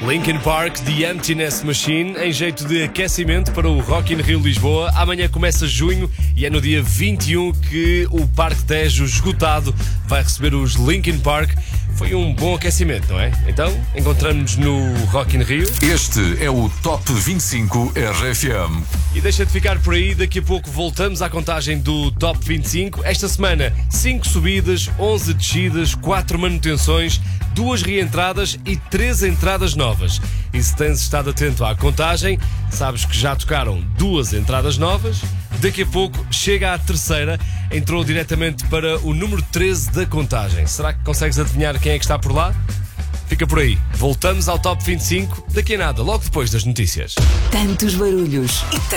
Linkin Park, The Emptiness Machine, em jeito de aquecimento para o Rock in Rio Lisboa. Amanhã começa junho e é no dia 21 que o Parque Tejo, esgotado, vai receber os Linkin Park. Foi um bom aquecimento, não é? Então, encontramos-nos no Rock in Rio. Este é o Top 25 RFM. E deixa de ficar por aí, daqui a pouco voltamos à contagem do Top 25. Esta semana, 5 subidas, 11 descidas, 4 manutenções, 2 reentradas e 3 entradas novas. E se tens estado atento à contagem, sabes que já tocaram 2 entradas novas. Daqui a pouco chega a terceira, entrou diretamente para o número 13 da contagem. Será que consegues adivinhar quem é que está por lá? Fica por aí. Voltamos ao Top 25 daqui a nada, logo depois das notícias. Tantos barulhos e